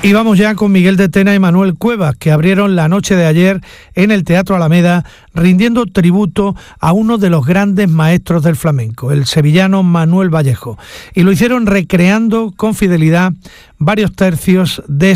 Y vamos ya con Miguel de Tena y Manuel Cuevas, que abrieron la noche de ayer en el Teatro Alameda, rindiendo tributo a uno de los grandes maestros del flamenco, el sevillano Manuel Vallejo. Y lo hicieron recreando con fidelidad varios tercios de